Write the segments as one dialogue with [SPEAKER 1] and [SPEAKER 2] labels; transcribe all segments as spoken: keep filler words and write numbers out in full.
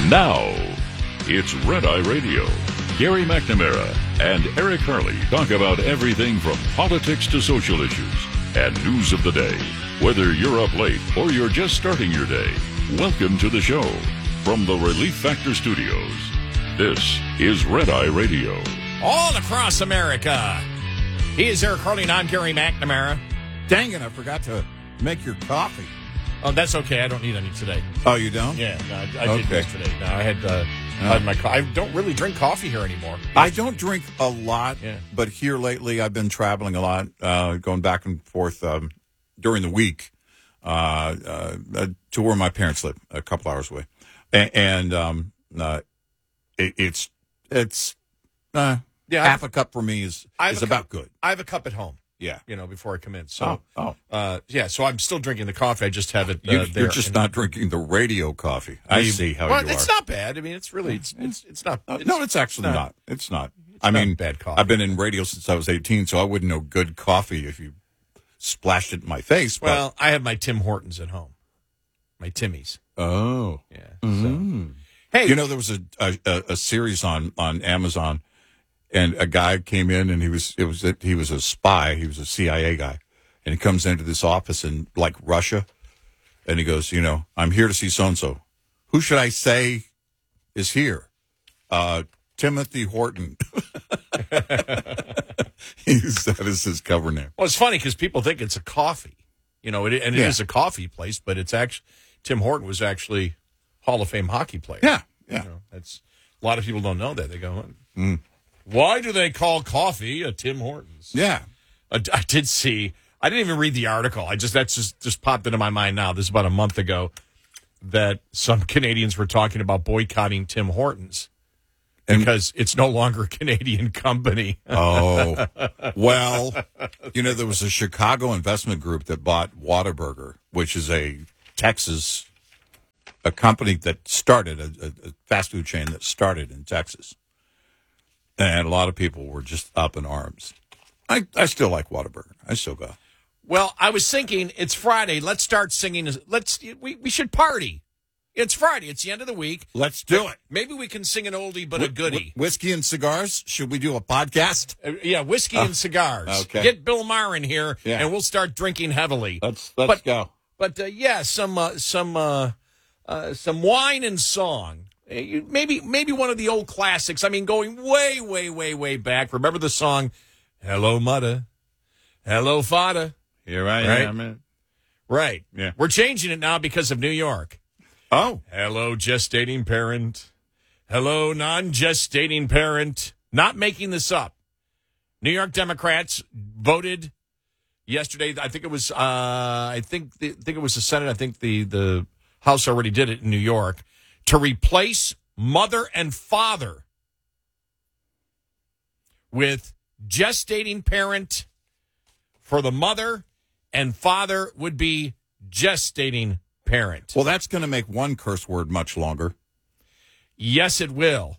[SPEAKER 1] Now, it's Red Eye Radio. Gary McNamara and Eric Harley talk about everything from politics to social issues and news of the day. Whether you're up late or you're just starting your day, welcome to the show. From the Relief Factor Studios, this is Red Eye Radio.
[SPEAKER 2] All across America. He is Eric Harley and I'm Gary McNamara.
[SPEAKER 3] Dang it, I forgot to make your coffee.
[SPEAKER 2] Oh, that's okay. I don't need any today.
[SPEAKER 3] Oh, you don't?
[SPEAKER 2] Yeah, no, I, I
[SPEAKER 3] okay.
[SPEAKER 2] did yesterday. No, I had, uh, I had my. Co- I don't really drink coffee here anymore.
[SPEAKER 3] I don't drink a lot,
[SPEAKER 2] yeah.
[SPEAKER 3] but here lately I've been traveling a lot, uh, going back and forth um, during the week uh, uh, to where my parents live, a couple hours away, and, and um, uh, it, it's it's uh,
[SPEAKER 2] yeah,
[SPEAKER 3] half
[SPEAKER 2] I've,
[SPEAKER 3] a cup for me is is about
[SPEAKER 2] cup,
[SPEAKER 3] good.
[SPEAKER 2] I have a cup at home.
[SPEAKER 3] Yeah,
[SPEAKER 2] you know, before I come in. So,
[SPEAKER 3] oh, oh.
[SPEAKER 2] Uh, yeah. So I'm still drinking the coffee. I just have it uh,
[SPEAKER 3] you,
[SPEAKER 2] there.
[SPEAKER 3] You're just
[SPEAKER 2] and,
[SPEAKER 3] not drinking the radio coffee. I
[SPEAKER 2] you,
[SPEAKER 3] see how
[SPEAKER 2] well,
[SPEAKER 3] you are.
[SPEAKER 2] It's not bad. I mean, it's really, it's, it's, it's not.
[SPEAKER 3] Uh,
[SPEAKER 2] it's,
[SPEAKER 3] no, it's actually not. not. It's not.
[SPEAKER 2] It's
[SPEAKER 3] I
[SPEAKER 2] not
[SPEAKER 3] mean,
[SPEAKER 2] bad coffee.
[SPEAKER 3] I've been in radio since I was eighteen, so I wouldn't know good coffee if you splashed it in my face. But...
[SPEAKER 2] Well, I have my Tim Hortons at home. My Timmy's.
[SPEAKER 3] Oh,
[SPEAKER 2] yeah.
[SPEAKER 3] Mm-hmm.
[SPEAKER 2] So. Hey,
[SPEAKER 3] you know, there was a, a a series on on Amazon. And a guy came in, and he was it was he was a spy. He was a C I A guy, and he comes into this office in like Russia, and he goes, you know, I'm here to see so and so. Who should I say is here? Uh, Timothy Horton. He's, that is his cover name.
[SPEAKER 2] Well, it's funny because people think it's a coffee, you know, it, and it
[SPEAKER 3] yeah.
[SPEAKER 2] is a coffee place, but it's actually Tim Horton was actually Hall of Fame hockey player.
[SPEAKER 3] Yeah, yeah.
[SPEAKER 2] You know, that's a lot of people don't know that. They go.
[SPEAKER 3] Mm.
[SPEAKER 2] Why do they call coffee a Tim Hortons?
[SPEAKER 3] Yeah.
[SPEAKER 2] I, I did see, I didn't even read the article. I just, that's just, just popped into my mind now. This is about a month ago that some Canadians were talking about boycotting Tim Hortons and, because it's no longer a Canadian company.
[SPEAKER 3] Oh, well, you know, there was a Chicago investment group that bought Whataburger, which is a Texas, a company that started, a, a fast food chain that started in Texas. And a lot of people were just up in arms. I, I still like Whataburger. I still go.
[SPEAKER 2] Well, I was thinking it's Friday. Let's start singing. Let's we, we should party. It's Friday. It's the end of the week.
[SPEAKER 3] Let's do it.
[SPEAKER 2] Maybe we can sing an oldie but a goodie.
[SPEAKER 3] Wh- whiskey and cigars? Should we do a podcast?
[SPEAKER 2] Uh, yeah, whiskey uh, and cigars.
[SPEAKER 3] Okay.
[SPEAKER 2] Get Bill Maher in here,
[SPEAKER 3] yeah.
[SPEAKER 2] and we'll start drinking heavily.
[SPEAKER 3] Let's let's
[SPEAKER 2] but,
[SPEAKER 3] go.
[SPEAKER 2] But uh, yeah, some uh, some uh, uh, some wine and song. Maybe maybe one of the old classics. I mean, going way, way, way, way back. Remember the song, Hello, Mudda, Hello, Fada.
[SPEAKER 3] Here I
[SPEAKER 2] right?
[SPEAKER 3] am. Man.
[SPEAKER 2] Right.
[SPEAKER 3] Yeah.
[SPEAKER 2] We're changing it now because of New York.
[SPEAKER 3] Oh.
[SPEAKER 2] Hello, gestating parent. Hello, non-gestating parent. Not making this up. New York Democrats voted yesterday. I think it was, uh, I think, the, I think it was the Senate. I think the, the House already did it in New York. To replace mother and father with gestating parent for the mother, and father would be gestating parent.
[SPEAKER 3] Well, that's going to make one curse word much longer.
[SPEAKER 2] Yes, it will.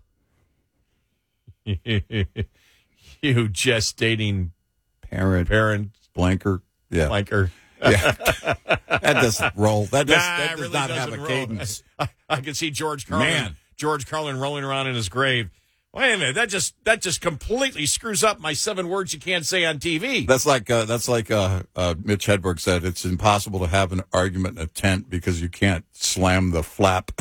[SPEAKER 2] You gestating
[SPEAKER 3] parent.
[SPEAKER 2] Parent.
[SPEAKER 3] Blanker. Yeah.
[SPEAKER 2] Blanker.
[SPEAKER 3] Yeah. That doesn't roll. That does,
[SPEAKER 2] nah,
[SPEAKER 3] that does
[SPEAKER 2] really
[SPEAKER 3] not have a
[SPEAKER 2] roll.
[SPEAKER 3] cadence.
[SPEAKER 2] I, I can see George Carlin.
[SPEAKER 3] Man.
[SPEAKER 2] George Carlin rolling around in his grave. Wait a minute, that just that just completely screws up my seven words you can't say on T V.
[SPEAKER 3] That's like uh, that's like uh, uh, Mitch Hedberg said. It's impossible to have an argument in a tent because you can't slam the flap.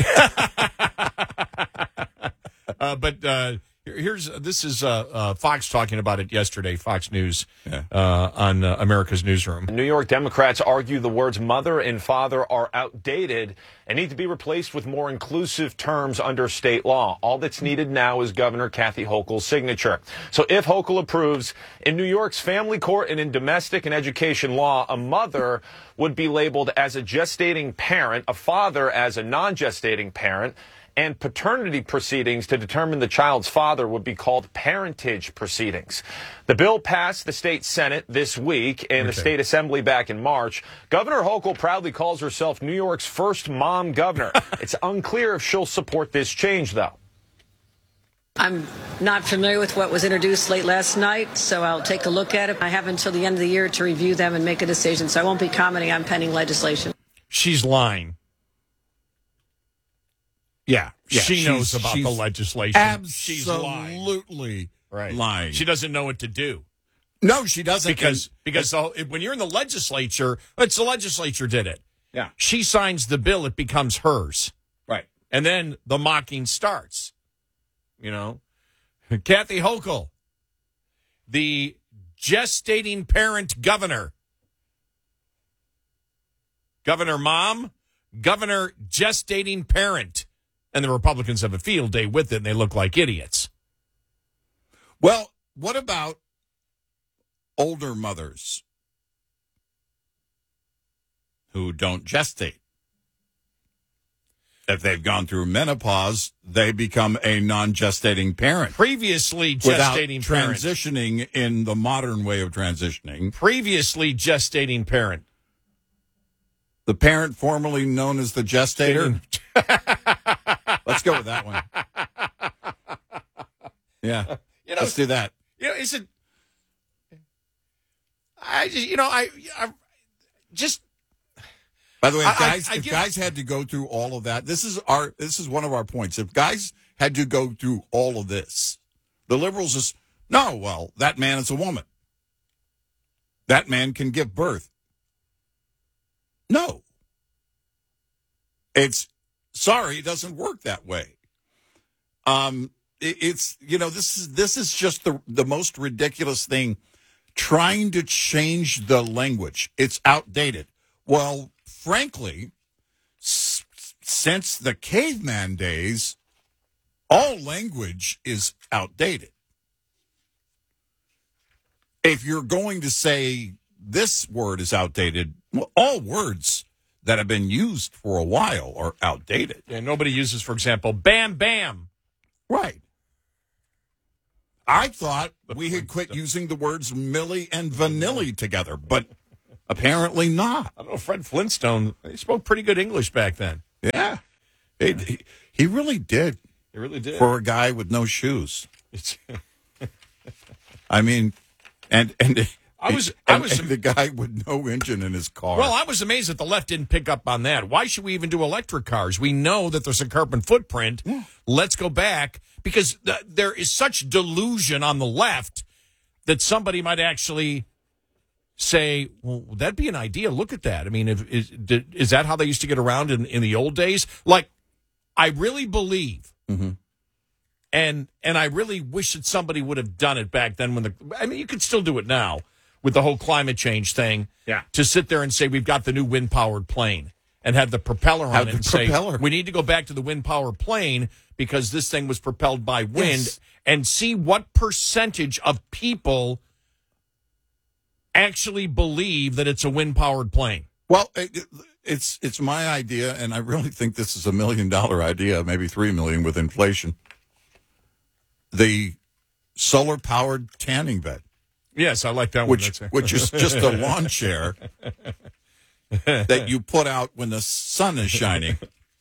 [SPEAKER 2] uh, but uh, here's this is uh, uh, Fox talking about it yesterday. Fox News
[SPEAKER 3] yeah.
[SPEAKER 2] uh, on uh, America's Newsroom.
[SPEAKER 4] New York Democrats argue the words mother and father are outdated and need to be replaced with more inclusive terms under state law. All that's needed now is Governor Kathy Hochul's signature. So if Hochul approves, in New York's family court and in domestic and education law, a mother would be labeled as a gestating parent, a father as a non-gestating parent, and paternity proceedings to determine the child's father would be called parentage proceedings. The bill passed the state Senate this week and okay. the state assembly back in March. Governor Hochul proudly calls herself New York's first mom governor. It's unclear if she'll support this change, though.
[SPEAKER 5] I'm not familiar with what was introduced late last night, so I'll take a look at it. I have until the end of the year to review them and make a decision, so I won't be commenting on pending legislation.
[SPEAKER 2] She's lying.
[SPEAKER 3] Yeah, yeah
[SPEAKER 2] she
[SPEAKER 3] she's,
[SPEAKER 2] knows about
[SPEAKER 3] she's
[SPEAKER 2] the legislation. She's lying.
[SPEAKER 3] Absolutely
[SPEAKER 2] Right.
[SPEAKER 3] lying.
[SPEAKER 2] She doesn't know what to do.
[SPEAKER 3] No, she doesn't.
[SPEAKER 2] Because
[SPEAKER 3] and,
[SPEAKER 2] because the, when you're in the legislature, it's the legislature did it.
[SPEAKER 3] Yeah.
[SPEAKER 2] She signs the bill, it becomes hers.
[SPEAKER 3] Right.
[SPEAKER 2] And then the mocking starts. You know? Kathy Hochul, the gestating parent governor. Governor mom, governor gestating parent. And the Republicans have a field day with it, and they look like idiots.
[SPEAKER 3] Well, what about older mothers who don't gestate? If they've gone through menopause, they become a non-gestating parent.
[SPEAKER 2] Previously
[SPEAKER 3] Without
[SPEAKER 2] gestating parent.
[SPEAKER 3] transitioning in the modern way of transitioning.
[SPEAKER 2] Previously gestating parent.
[SPEAKER 3] The parent formerly known as the gestator. Let's go with that one. Yeah.
[SPEAKER 2] You know,
[SPEAKER 3] Let's do that.
[SPEAKER 2] You know, is it? I just, you know, I, I just.
[SPEAKER 3] By the way, if
[SPEAKER 2] I-
[SPEAKER 3] guys,
[SPEAKER 2] I- I
[SPEAKER 3] if
[SPEAKER 2] give-
[SPEAKER 3] guys had to go through all of that, this is our, this is one of our points. If guys had to go through all of this, the liberals is no. Well, that man is a woman. That man can give birth. No. It's sorry, it doesn't work that way. Um, it, it's you know this is this is just the the most ridiculous thing. Trying to change the language, it's outdated. Well, frankly, s- since the caveman days, all language is outdated. If you're going to say this word is outdated, well, all words that have been used for a while are outdated.
[SPEAKER 2] Yeah, nobody uses, for example, bam, bam.
[SPEAKER 3] Right. I thought we had quit using the words Millie and Vanilli together, but apparently not.
[SPEAKER 2] I don't know, Fred Flintstone, he spoke pretty good English back then.
[SPEAKER 3] Yeah. He, he, he really did
[SPEAKER 2] He really did.
[SPEAKER 3] for a guy with no shoes.
[SPEAKER 2] It's-
[SPEAKER 3] I mean, and and
[SPEAKER 2] I was-
[SPEAKER 3] and,
[SPEAKER 2] I was-
[SPEAKER 3] and the guy with no engine in his car.
[SPEAKER 2] well, I was amazed that the left didn't pick up on that. Why should we even do electric cars? We know that there's a carbon footprint. Let's go back, because th- there is such delusion on the left that somebody might actually say, well, that'd be an idea. Look at that. I mean, if, is, did, is that how they used to get around in, in the old days? Like, I really believe,
[SPEAKER 3] Mhm.
[SPEAKER 2] and and I really wish that somebody would have done it back then when the, I mean, you could still do it now with the whole climate change thing.
[SPEAKER 3] Yeah.
[SPEAKER 2] To sit there and say, we've got the new wind-powered plane and have the propeller on
[SPEAKER 3] Have
[SPEAKER 2] it
[SPEAKER 3] the
[SPEAKER 2] and
[SPEAKER 3] propeller.
[SPEAKER 2] say, we need to go back to the wind-powered plane because this thing was propelled by wind,
[SPEAKER 3] Yes.
[SPEAKER 2] and see what percentage of people actually believe that it's a wind-powered plane.
[SPEAKER 3] Well, it, it's it's my idea, and I really think this is a million dollar idea, maybe three million with inflation. The solar powered tanning bed,
[SPEAKER 2] Yes, I like that
[SPEAKER 3] which
[SPEAKER 2] one. That's-
[SPEAKER 3] which is just a lawn chair that you put out when the sun is shining.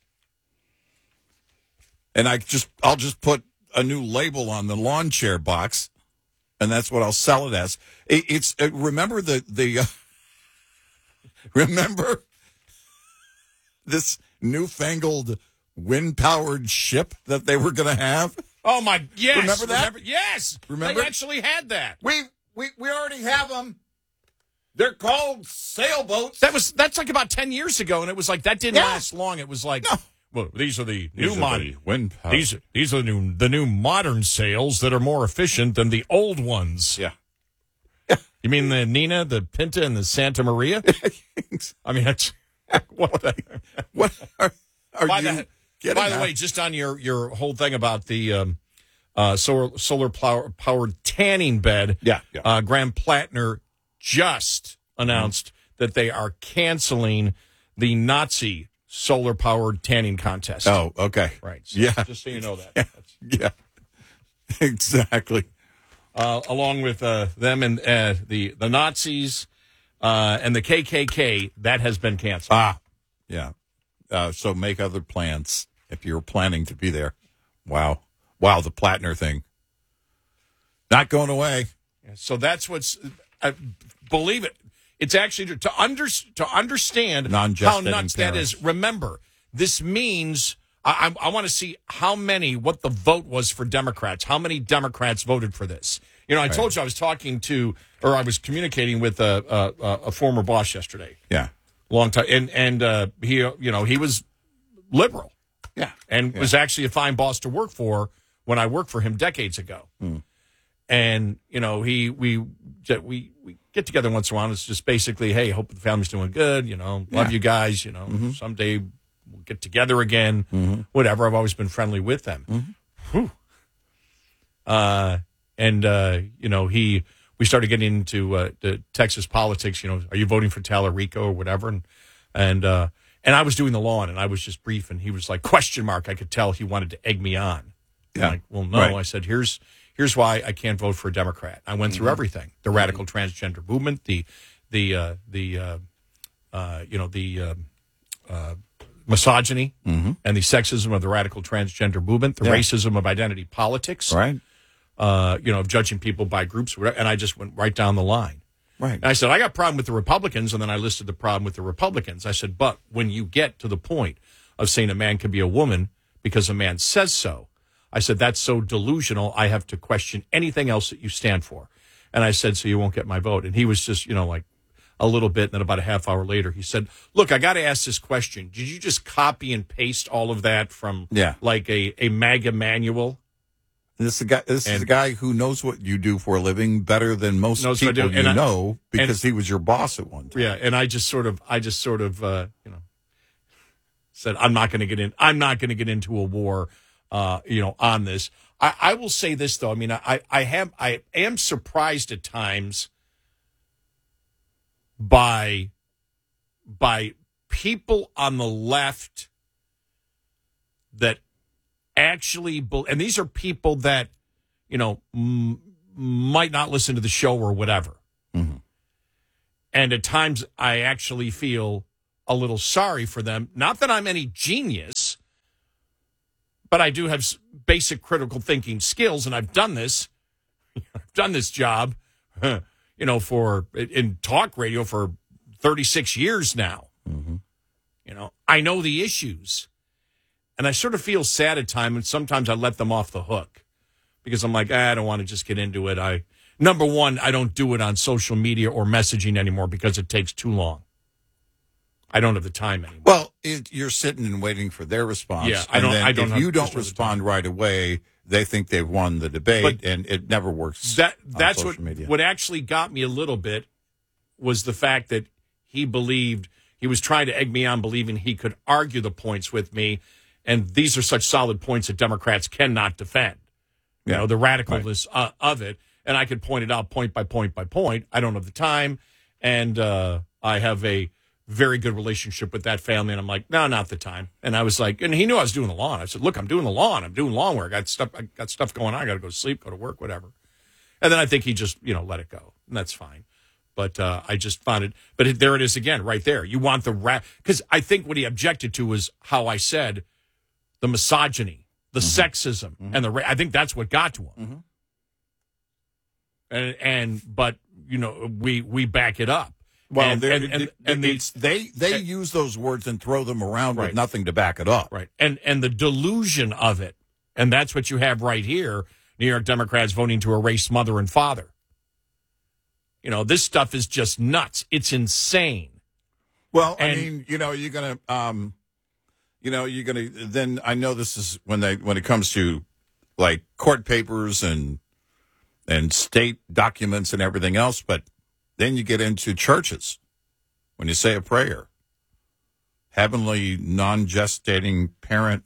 [SPEAKER 3] And I just I'll just put a new label on the lawn chair box, and that's what I'll sell it as. It, it's uh, remember the the uh, remember this newfangled wind powered ship that they were going to have.
[SPEAKER 2] Oh, my, yes.
[SPEAKER 3] Remember that?
[SPEAKER 2] yes.
[SPEAKER 3] Remember?
[SPEAKER 2] They actually had that.
[SPEAKER 3] We we we already have them. They're called sailboats.
[SPEAKER 2] That was, that's like about ten years ago, and it was like, that didn't
[SPEAKER 3] Yeah.
[SPEAKER 2] last long. It was like,
[SPEAKER 3] No.
[SPEAKER 2] well, these are the
[SPEAKER 3] These
[SPEAKER 2] new
[SPEAKER 3] are
[SPEAKER 2] mod-
[SPEAKER 3] the wind powered.
[SPEAKER 2] These, these are the new, the new modern sails that are more efficient than the old ones.
[SPEAKER 3] Yeah.
[SPEAKER 2] You mean the Nina, the Pinta, and the Santa Maria? I mean, that's, what the,
[SPEAKER 3] What are, are
[SPEAKER 2] by
[SPEAKER 3] you
[SPEAKER 2] the,
[SPEAKER 3] getting
[SPEAKER 2] by the
[SPEAKER 3] at?
[SPEAKER 2] way, just on your, your whole thing about the um, uh, solar, solar power, powered tanning bed,
[SPEAKER 3] Yeah, yeah.
[SPEAKER 2] Uh, Graham Plattner just announced that they are canceling the Nazi solar powered tanning contest.
[SPEAKER 3] Oh, okay.
[SPEAKER 2] Right. So
[SPEAKER 3] Yeah.
[SPEAKER 2] Just so you know that. That's-
[SPEAKER 3] Yeah. Exactly.
[SPEAKER 2] uh, along with uh, them and uh, the, the Nazis uh, and the K K K, that has been canceled.
[SPEAKER 3] Ah, yeah. Uh, so make other plans if you're planning to be there. Wow. Wow, the Plattner thing. Not going away.
[SPEAKER 2] So that's what's, uh, believe it, it's actually to, under, to understand how
[SPEAKER 3] Non-gestating
[SPEAKER 2] nuts that
[SPEAKER 3] parents.
[SPEAKER 2] is. Remember, this means I, I, I want to see how many, what the vote was for Democrats. How many Democrats voted for this? You know, I right. told you I was talking to, or I was communicating with a, a, a former boss yesterday.
[SPEAKER 3] Yeah.
[SPEAKER 2] Long time. And, and uh, he, you know, he was liberal.
[SPEAKER 3] Yeah.
[SPEAKER 2] And
[SPEAKER 3] yeah.
[SPEAKER 2] was actually a fine boss to work for when I worked for him decades ago. Mm. And, you know, he, we, we, we get together once in a while. And it's just basically, hey, hope the family's doing good. You know, love yeah. you guys. You know, mm-hmm. someday we'll get together again. Mm-hmm. Whatever. I've always been friendly with them. Mm-hmm. Whew. Uh, and, uh, you know, he, we started getting into uh, the Texas politics. You know, are you voting for Tallarico or whatever? And, and, uh, and I was doing the lawn, and I was just brief, and he was like, question mark. I could tell he wanted to egg me on. Yeah. I'm like, well, no. Right. I said, here's here's why I can't vote for a Democrat. I went mm-hmm. through everything: the radical mm-hmm. transgender movement, the the uh, the uh, uh, you know the uh, uh, misogyny mm-hmm. and the sexism of the radical transgender movement, the yeah. racism of identity politics,
[SPEAKER 3] right?
[SPEAKER 2] Uh, you know, of judging people by groups, and I just went right down the line.
[SPEAKER 3] Right.
[SPEAKER 2] And I said, I got a problem with the Republicans, and then I listed the problem with the Republicans. I said, but when you get to the point of saying a man can be a woman because a man says so, I said, that's so delusional, I have to question anything else that you stand for. And I said, so you won't get my vote. And he was just, you know, like a little bit, and then about a half hour later, he said, look, I got to ask this question. Did you just copy and paste all of that from
[SPEAKER 3] yeah.
[SPEAKER 2] like a, a MAGA manual?
[SPEAKER 3] This is a guy. This and, is a guy who knows what you do for a living better than most
[SPEAKER 2] knows
[SPEAKER 3] people
[SPEAKER 2] what I do.
[SPEAKER 3] you
[SPEAKER 2] and
[SPEAKER 3] know
[SPEAKER 2] I,
[SPEAKER 3] because and, he was your boss at one time.
[SPEAKER 2] Yeah, and I just sort of, I just sort of, uh, you know, said I'm not going to get in. I'm not going to get into a war, uh, you know, on this. I, I will say this though. I mean, I, I have, I am surprised at times by, by people on the left that. Actually, and these are people that, you know, m- might not listen to the show or whatever. Mm-hmm. And at times I actually feel a little sorry for them. Not that I'm any genius, but I do have basic critical thinking skills, and I've done this. I've done this job, you know, for in talk radio for thirty-six years now. Mm-hmm. You know, I know the issues. And I sort of feel sad at times, and sometimes I let them off the hook because I'm like, ah, I don't want to just get into it. I number one, I don't do it on social media or messaging anymore because it takes too long. I don't have the time anymore.
[SPEAKER 3] Well, it, you're sitting and waiting for their response.
[SPEAKER 2] Yeah, I don't.
[SPEAKER 3] And then
[SPEAKER 2] I don't.
[SPEAKER 3] If
[SPEAKER 2] have,
[SPEAKER 3] you don't respond right away, they think they've won the debate, but and it never works.
[SPEAKER 2] That that's
[SPEAKER 3] on
[SPEAKER 2] what
[SPEAKER 3] social media.
[SPEAKER 2] What actually got me a little bit was the fact that he believed he was trying to egg me on, believing he could argue the points with me. And these are such solid points that Democrats cannot defend. You yeah, know, the radicalness right. uh, of it. And I could point it out point by point by point. I don't have the time. And uh, I have a very good relationship with that family. And I'm like, no, not the time. And I was like, and he knew I was doing the lawn. I said, look, I'm doing the lawn. I'm doing lawn work. I got stuff, I got stuff going on. I got to go to sleep, go to work, whatever. And then I think he just, you know, let it go. And that's fine. But uh, I just found it. But it, there it is again, right there. You want the rat. Because I think what he objected to was how I said, the misogyny, the mm-hmm. sexism, mm-hmm. and the ra- I think that's what got to him. Mm-hmm. And and but you know we we back it up.
[SPEAKER 3] Well,
[SPEAKER 2] and and, and, and
[SPEAKER 3] the, they they and, use those words and throw them around right. with nothing to back it up.
[SPEAKER 2] Right. And and the delusion of it, and that's what you have right here. New York Democrats voting to erase mother and father. You know, this stuff is just nuts. It's insane.
[SPEAKER 3] Well, and, I mean, you know, you're gonna. Um, You know, you're going to, then I know this is when they, when it comes to like court papers and, and state documents and everything else, but then you get into churches when you say a prayer. Heavenly non-gestating parent,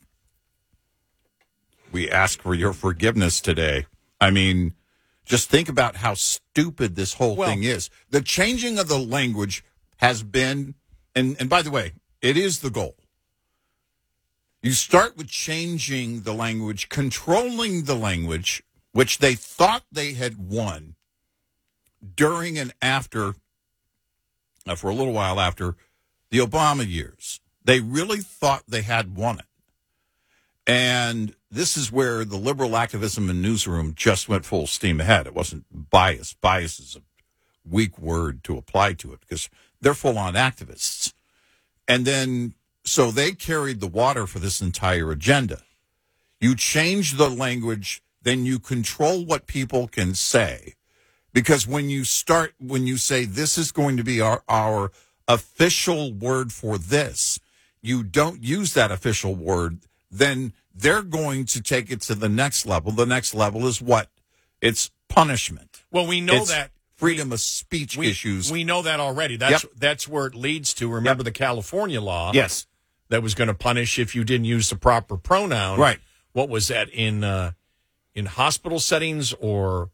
[SPEAKER 3] we ask for your forgiveness today. I mean, just think about how stupid this whole well, thing is. The changing of the language has been, and, and by the way, it is the goal. You start with changing the language, controlling the language, which they thought they had won during and after, uh, for a little while after, the Obama years. They really thought they had won it. And this is where the liberal activism and newsroom just went full steam ahead. It wasn't bias. Bias is a weak word to apply to it because they're full-on activists. And then so they carried the water for this entire agenda. You change the language, then you control what people can say. Because when you start, when you say this is going to be our, our official word for this, you don't use that official word, then they're going to take it to the next level. The next level is what? It's punishment.
[SPEAKER 2] Well, we know
[SPEAKER 3] It's
[SPEAKER 2] that.
[SPEAKER 3] freedom of speech
[SPEAKER 2] We,
[SPEAKER 3] issues.
[SPEAKER 2] we know that already. That's
[SPEAKER 3] Yep.
[SPEAKER 2] that's where it leads to. Remember
[SPEAKER 3] Yep.
[SPEAKER 2] the California law?
[SPEAKER 3] Yes.
[SPEAKER 2] That was going to punish if you didn't use the proper pronoun.
[SPEAKER 3] Right.
[SPEAKER 2] What was that in uh, in hospital settings or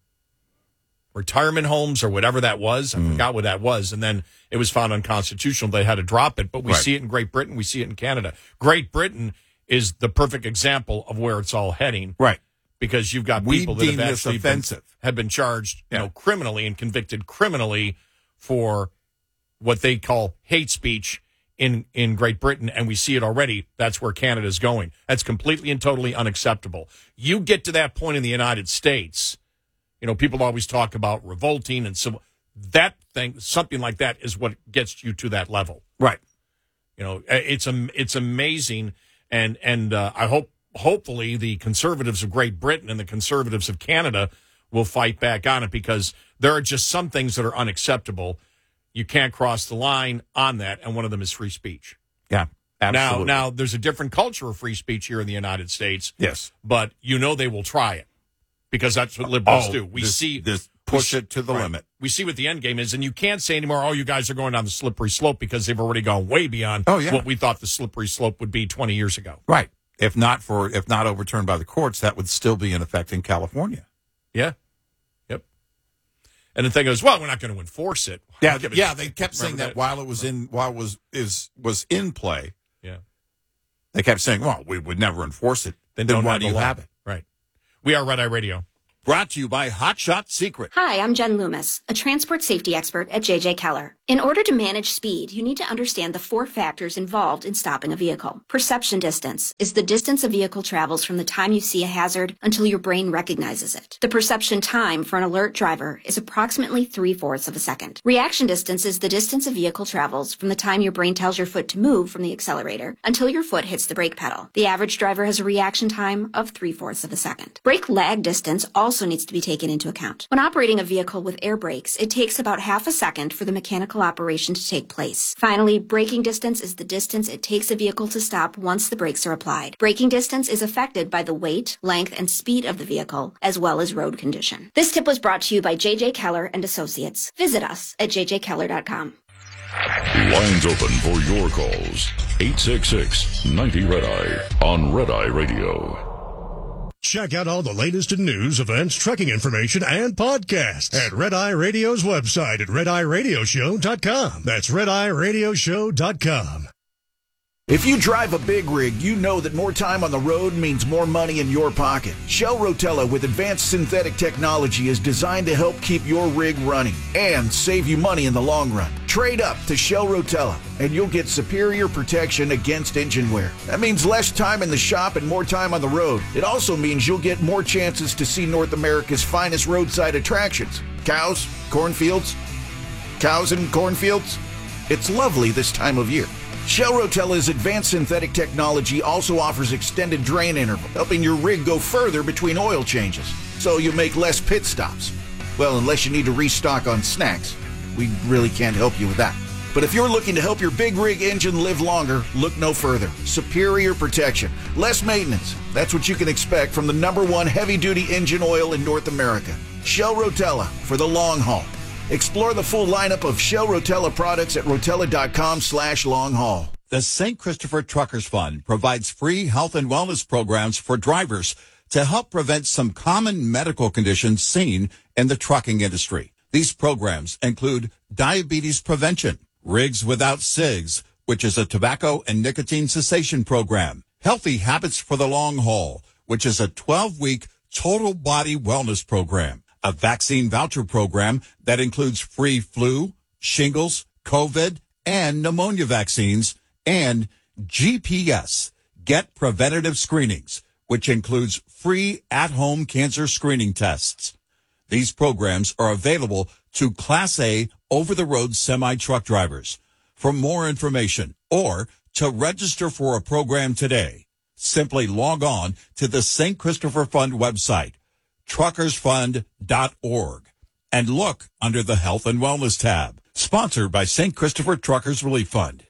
[SPEAKER 2] retirement homes or whatever that was? I
[SPEAKER 3] Mm.
[SPEAKER 2] forgot what that was. And then it was found unconstitutional. They had to drop it. But we
[SPEAKER 3] Right.
[SPEAKER 2] see it in Great Britain. We see it in Canada. Great Britain is the perfect example of where it's all heading.
[SPEAKER 3] Right.
[SPEAKER 2] Because you've got
[SPEAKER 3] We
[SPEAKER 2] people that have
[SPEAKER 3] deem this
[SPEAKER 2] actually been,
[SPEAKER 3] offensive.
[SPEAKER 2] have been charged, you
[SPEAKER 3] Yeah.
[SPEAKER 2] know, criminally and convicted criminally for what they call hate speech in, in Great Britain, and we see it already. That's where Canada's going. That's completely and totally unacceptable. You get to that point in the United States, you know, people always talk about revolting and so that thing, something like that is what gets you to that level.
[SPEAKER 3] Right.
[SPEAKER 2] You know, it's am- it's amazing, and and uh, I hope hopefully the conservatives of Great Britain and the conservatives of Canada will fight back on it, because there are just some things that are unacceptable. You can't cross the line on that, and one of them is free speech.
[SPEAKER 3] Yeah. Absolutely.
[SPEAKER 2] Now, now there's a different culture of free speech here in the United States.
[SPEAKER 3] Yes.
[SPEAKER 2] But you know they will try it, because that's what liberals
[SPEAKER 3] Oh,
[SPEAKER 2] do. We
[SPEAKER 3] this-
[SPEAKER 2] see
[SPEAKER 3] this push
[SPEAKER 2] we-
[SPEAKER 3] it to the
[SPEAKER 2] right.
[SPEAKER 3] limit.
[SPEAKER 2] We see what the end game is, and you can't say anymore, oh, you guys are going down the slippery slope, because they've already gone way beyond
[SPEAKER 3] Oh, yeah.
[SPEAKER 2] what we thought the slippery slope would be twenty years ago.
[SPEAKER 3] Right. If not for, if not overturned by the courts, that would still be in effect in California.
[SPEAKER 2] Yeah. Yep. And the thing is, well, we're not going to enforce it.
[SPEAKER 3] Yeah.
[SPEAKER 2] I'll give it-
[SPEAKER 3] Yeah. They kept saying
[SPEAKER 2] remember
[SPEAKER 3] that, while it was in, while it was, is, was in play.
[SPEAKER 2] Yeah.
[SPEAKER 3] They kept saying, well, we would never enforce it.
[SPEAKER 2] Then,
[SPEAKER 3] Then
[SPEAKER 2] don't
[SPEAKER 3] why
[SPEAKER 2] have
[SPEAKER 3] do
[SPEAKER 2] the
[SPEAKER 3] you
[SPEAKER 2] law.
[SPEAKER 3] have it?
[SPEAKER 2] Right. We are Red Eye Radio.
[SPEAKER 3] Brought to you by Hot Shot Secret.
[SPEAKER 6] Hi, I'm Jen Loomis, a transport safety expert at J J Keller. In order to manage speed, you need to understand the four factors involved in stopping a vehicle. Perception distance is the distance a vehicle travels from the time you see a hazard until your brain recognizes it. The perception time for an alert driver is approximately three-fourths of a second. Reaction distance is the distance a vehicle travels from the time your brain tells your foot to move from the accelerator until your foot hits the brake pedal. The average driver has a reaction time of three-fourths of a second. Brake lag distance also needs to be taken into account. When operating a vehicle with air brakes, it takes about half a second for the mechanical operation to take place. Finally, braking distance is the distance it takes a vehicle to stop once the brakes are applied. Braking distance is affected by the weight, length, and speed of the vehicle, as well as road condition. This tip was brought to you by J J Keller and Associates. Visit us at j j keller dot com.
[SPEAKER 1] Lines open for your calls. eight six six, nine zero Red Eye on Red Eye Radio.
[SPEAKER 7] Check out all the latest in news, events, trucking information, and podcasts at Red Eye Radio's website at red eye radio show dot com. That's red eye radio show dot com.
[SPEAKER 8] If you drive a big rig, you know that more time on the road means more money in your pocket. Shell Rotella with advanced synthetic technology is designed to help keep your rig running and save you money in the long run. Trade up to Shell Rotella and you'll get superior protection against engine wear. That means less time in the shop and more time on the road. It also means you'll get more chances to see North America's finest roadside attractions. Cows, cornfields, cows and cornfields. It's lovely this time of year. Shell Rotella's advanced synthetic technology also offers extended drain interval, helping your rig go further between oil changes, so you make less pit stops. Well, unless you need to restock on snacks. We really can't help you with that. But if you're looking to help your big rig engine live longer, look no further. Superior protection, less maintenance. That's what you can expect from the number one heavy-duty engine oil in North America. Shell Rotella for the long haul. Explore the full lineup of Shell Rotella products at rotella.com slash long haul.
[SPEAKER 3] The Saint Christopher Truckers Fund provides free health and wellness programs for drivers to help prevent some common medical conditions seen in the trucking industry. These programs include diabetes prevention, Rigs Without Cigs, which is a tobacco and nicotine cessation program, Healthy Habits for the Long Haul, which is a twelve-week total body wellness program, a vaccine voucher program that includes free flu, shingles, COVID, and pneumonia vaccines, and G P S, Get Preventative Screenings, which includes free at-home cancer screening tests. These programs are available to Class A over-the-road semi-truck drivers. For more information or To register for a program today, simply log on to the Saint Christopher Fund website, truckers fund dot org, and look under the Health and Wellness tab. Sponsored by Saint Christopher Truckers Relief Fund.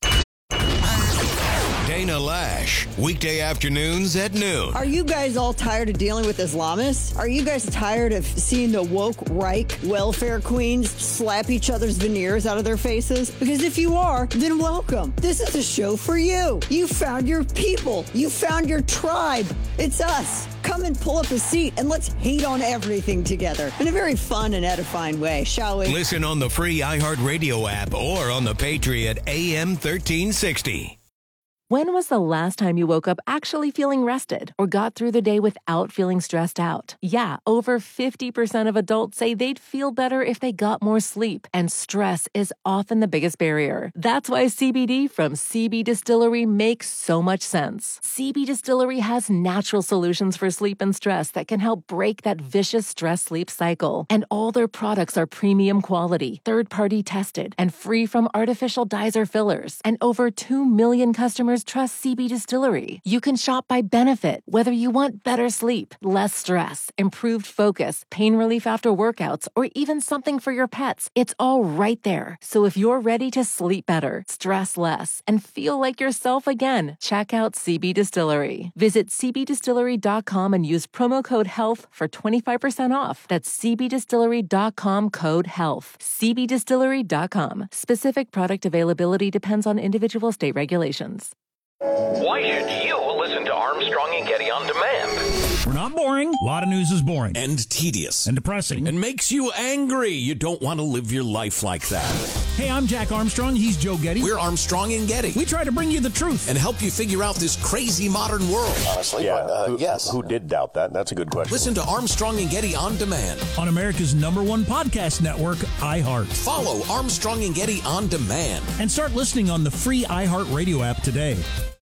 [SPEAKER 9] Dana Lash, weekday afternoons at noon.
[SPEAKER 10] Are you guys all tired of dealing with Islamists? Are you guys tired of seeing the woke Reich welfare queens slap each other's veneers out of their faces? Because if you are, then welcome. This is a show for you. You found your people. You found your tribe. It's us. Come and pull up a seat and let's hate on everything together in a very fun and edifying way, shall we?
[SPEAKER 9] Listen on the free iHeartRadio app or on the Patriot A M thirteen sixty.
[SPEAKER 11] When was the last time you woke up actually feeling rested or got through the day without feeling stressed out? Yeah, over fifty percent of adults say they'd feel better if they got more sleep, and stress is often the biggest barrier. That's why C B D from C B Distillery makes so much sense. C B Distillery has natural solutions for sleep and stress that can help break that vicious stress-sleep cycle. And all their products are premium quality, third-party tested, and free from artificial dyes or fillers. And over two million customers trust C B Distillery. You can shop by benefit, whether you want better sleep, less stress, improved focus, pain relief after workouts, or even something for your pets. It's all right there. So if you're ready to sleep better, stress less, and feel like yourself again, check out C B Distillery. Visit c b distillery dot com and use promo code HEALTH for twenty-five percent off. That's c b distillery dot com code HEALTH. c b distillery dot com. Specific product availability depends on individual state regulations.
[SPEAKER 12] Why should you listen to Armstrong and Getty on demand?
[SPEAKER 13] We're not boring. A lot of news is boring.
[SPEAKER 14] And tedious.
[SPEAKER 13] And depressing.
[SPEAKER 14] And makes you angry. You don't want to live your life like that.
[SPEAKER 13] Hey, I'm Jack Armstrong. He's Joe Getty.
[SPEAKER 14] We're Armstrong and Getty.
[SPEAKER 13] We try to bring you the truth.
[SPEAKER 14] And help you figure out this crazy modern world.
[SPEAKER 15] Honestly, yeah, but, uh,
[SPEAKER 16] who,
[SPEAKER 15] yes.
[SPEAKER 16] Who did doubt that? That's a good question.
[SPEAKER 14] Listen to Armstrong and Getty on demand.
[SPEAKER 13] On America's number one podcast network, iHeart.
[SPEAKER 14] Follow Armstrong and Getty on demand.
[SPEAKER 13] And start listening on the free iHeart Radio app today.